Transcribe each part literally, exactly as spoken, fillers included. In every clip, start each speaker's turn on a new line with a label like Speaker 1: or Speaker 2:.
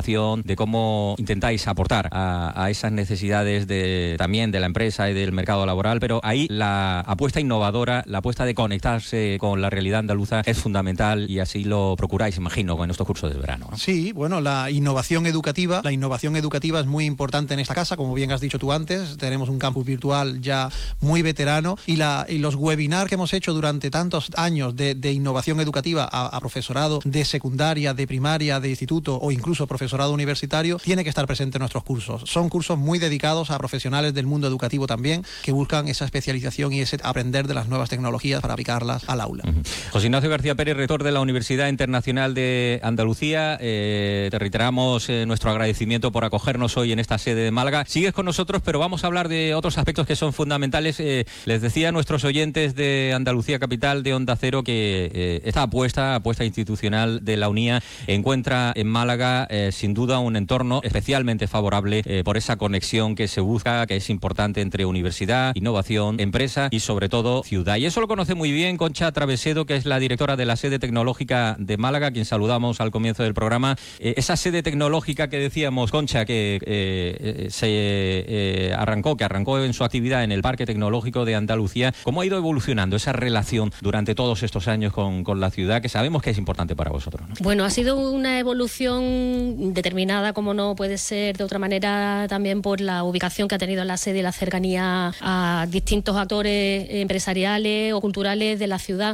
Speaker 1: innovación, de cómo intentáis aportar a, a esas necesidades de, también de la empresa y del mercado laboral, pero ahí la apuesta innovadora, la apuesta de conectarse con la realidad andaluza es fundamental y así lo procuráis, imagino, con estos cursos de verano, ¿no?
Speaker 2: Sí, bueno, la innovación educativa, la innovación educativa es muy importante en esta casa, como bien has dicho tú antes, tenemos un campus virtual ya muy veterano y, la, y los webinars que hemos hecho durante tantos años de, de innovación educativa a, a profesorado de secundaria, de primaria, de instituto o incluso profesorado universitario, tiene que estar presente en nuestros cursos. Son cursos muy dedicados a profesionales del mundo educativo también, que buscan esa especialización y ese aprender de las nuevas tecnologías para aplicarlas al aula.
Speaker 1: Uh-huh. José Ignacio García Pérez, rector de la Universidad Internacional de Andalucía, eh, te reiteramos eh, nuestro agradecimiento por acogernos hoy en esta sede de Málaga. Sigues con nosotros, pero vamos a hablar de otros aspectos que son fundamentales. Eh, les decía a nuestros oyentes de Andalucía Capital, de Onda Cero, que eh, esta apuesta, apuesta institucional de la UNIA, encuentra en Málaga eh, sin duda un entorno especialmente favorable eh, por esa conexión que se busca, que es importante entre universidad, innovación, empresa y sobre todo ciudad. Y eso lo conoce muy bien Concha Travesedo, que es la directora de la sede tecnológica de Málaga, a quien saludamos al comienzo del programa. Eh, esa sede tecnológica que decíamos, Concha, que eh, se eh, arrancó, que arrancó en su actividad en el Parque Tecnológico de Andalucía, ¿cómo ha ido evolucionando esa relación durante todos estos años con, con la ciudad, que sabemos que es importante para vosotros, ¿no?
Speaker 3: Bueno, ha sido una evolución determinada, como no puede ser de otra manera, también por la ubicación que ha tenido la sede y la cercanía a distintos actores empresariales o culturales de la ciudad.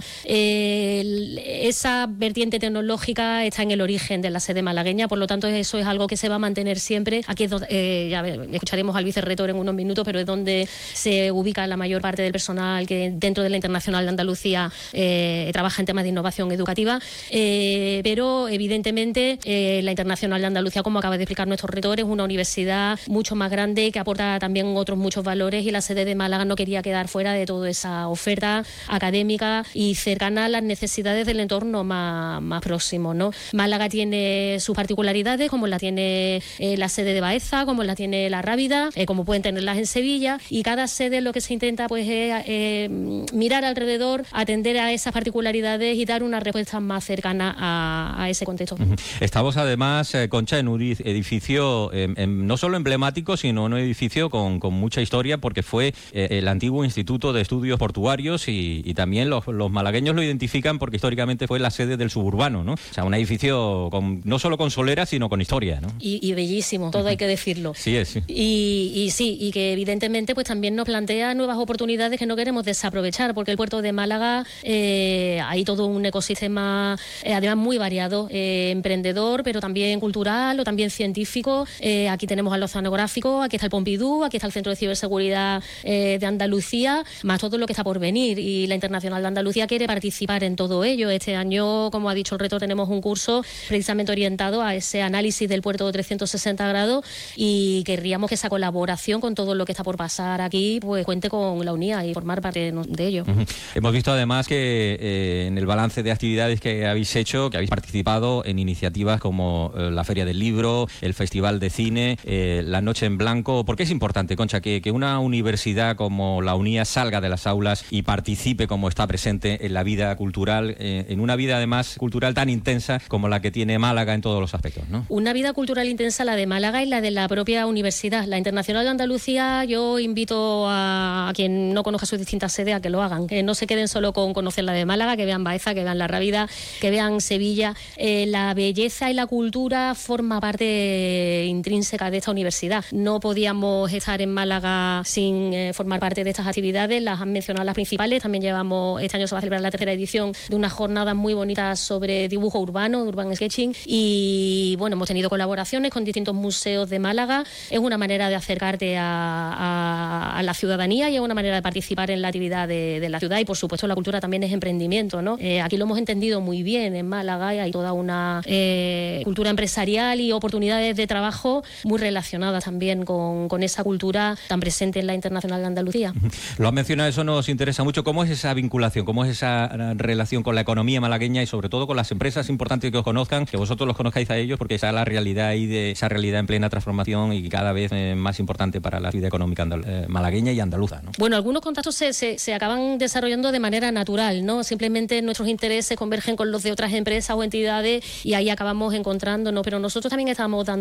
Speaker 3: Eh, esa vertiente tecnológica está en el origen de la sede malagueña, por lo tanto eso es algo que se va a mantener siempre. Aquí es donde, eh, ya escucharemos al vicerrector en unos minutos, pero es donde se ubica la mayor parte del personal que dentro de la Internacional de Andalucía eh, trabaja en temas de innovación educativa, eh, pero evidentemente eh, la Internacional de Andalucía, como acaba de explicar nuestro rector, es una universidad mucho más grande que aporta también otros muchos valores, y la sede de Málaga no quería quedar fuera de toda esa oferta académica y cercana a las necesidades del entorno más, más próximo, ¿no? Málaga tiene sus particularidades, como la tiene eh, la sede de Baeza, como la tiene la Rábida, eh, como pueden tenerlas en Sevilla, y cada sede lo que se intenta pues es eh, mirar alrededor, atender a esas particularidades y dar una respuesta más cercana a, a ese contexto.
Speaker 1: Uh-huh. Estamos además, eh, Concha, en un edificio eh, en, no solo emblemático, sino un edificio con, con mucha historia, porque fue eh, el antiguo Instituto de Estudios Portuarios y, y también los, los malagueños lo identifican porque históricamente fue la sede del suburbano, ¿no? O sea, un edificio con, no solo con solera, sino con historia, ¿no?
Speaker 3: Y, y bellísimo, todo uh-huh. hay que decirlo.
Speaker 1: Sí es. Sí.
Speaker 3: Y, y sí, y que evidentemente pues también nos plantea nuevas oportunidades que no queremos desaprovechar, porque el puerto de Málaga eh, hay todo un ecosistema eh, además muy variado, eh, emprendedor, pero también cultural o también científico. Eh, aquí tenemos al oceanográfico, aquí está el Pompidou, aquí está el Centro de Ciberseguridad eh, de Andalucía, más todo lo que está por venir, y la Internacional de Andalucía quiere participar en todo ello. Este año, como ha dicho el reto, tenemos un curso precisamente orientado a ese análisis del puerto de trescientos sesenta grados, y querríamos que esa colaboración con todo lo que está por pasar aquí pues cuente con la UNIA y formar parte de ello.
Speaker 1: Uh-huh. Hemos visto además que eh, en el balance de actividades que habéis hecho, que habéis participado en iniciativas como eh, la Feria del Libro, el Festival de Cine, eh, la Noche en Blanco. ¿Por qué es importante, Concha, que, que una universidad como la UNIA salga de las aulas y participe como está presente en la vida cultural, eh, en una vida además cultural tan intensa como la que tiene Málaga en todos los aspectos, ¿no?
Speaker 3: Una vida cultural intensa, la de Málaga y la de la propia universidad. La Internacional de Andalucía, yo invito a, a quien no conozca sus distintas sedes a que lo hagan, que no se queden solo con conocer la de Málaga, que vean Baeza, que vean la Rábida, que vean Sevilla. Eh, la belleza y la cultura forma parte intrínseca de esta universidad. No podíamos estar en Málaga sin eh, formar parte de estas actividades. Las han mencionado las principales. También llevamos, este año se va a celebrar la tercera edición de unas jornadas muy bonitas sobre dibujo urbano, urban sketching, y bueno, hemos tenido colaboraciones con distintos museos de Málaga. Es una manera de acercarte a, a, a la ciudadanía y es una manera de participar en la actividad de, de la ciudad, y por supuesto la cultura también es emprendimiento, ¿no? Eh, aquí lo hemos entendido muy bien en Málaga, y hay toda una eh, cultura empresarial y oportunidades de trabajo muy relacionadas también con, con esa cultura tan presente en la Internacional de Andalucía.
Speaker 1: Lo has mencionado, eso nos interesa mucho. ¿Cómo es esa vinculación? ¿Cómo es esa relación con la economía malagueña y sobre todo con las empresas? Importantes que os conozcan, que vosotros los conozcáis a ellos, porque esa es la realidad ahí, de esa realidad en plena transformación y cada vez eh, más importante para la vida económica andal- eh, malagueña y andaluza, ¿no?
Speaker 3: Bueno, algunos contactos se, se, se acaban desarrollando de manera natural, ¿no? Simplemente nuestros intereses convergen con los de otras empresas o entidades y ahí acabamos encontrándonos, pero nosotros también estamos dando